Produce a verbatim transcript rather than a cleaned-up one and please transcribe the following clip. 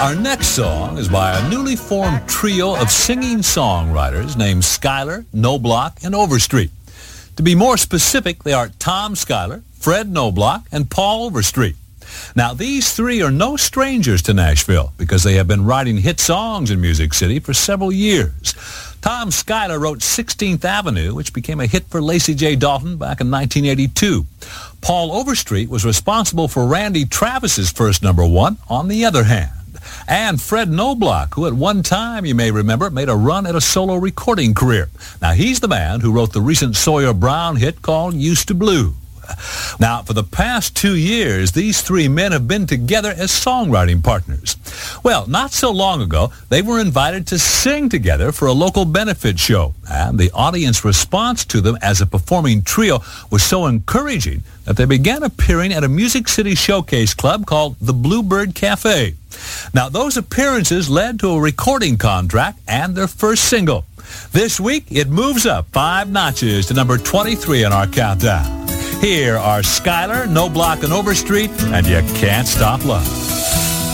Our next song is by a newly formed trio of singing songwriters named Schuyler, Knobloch, and Overstreet. To be more specific, they are Tom Schuyler, Fred Knobloch, and Paul Overstreet. Now, these three are no strangers to Nashville because they have been writing hit songs in Music City for several years. Tom Schuyler wrote sixteenth Avenue, which became a hit for Lacey J. Dalton back in nineteen eighty-two. Paul Overstreet was responsible for Randy Travis's first number one, On the Other Hand. And Fred Knobloch, who at one time, you may remember, made a run at a solo recording career. Now, he's the man who wrote the recent Sawyer Brown hit called Used to Blue. Now, for the past two years, these three men have been together as songwriting partners. Well, not so long ago, they were invited to sing together for a local benefit show, and the audience response to them as a performing trio was so encouraging that they began appearing at a Music City showcase club called the Bluebird Cafe. Now, those appearances led to a recording contract and their first single. This week, it moves up five notches to number twenty-three on our countdown. Here are Schuyler, Knobloch, and Overstreet, and You Can't Stop Love.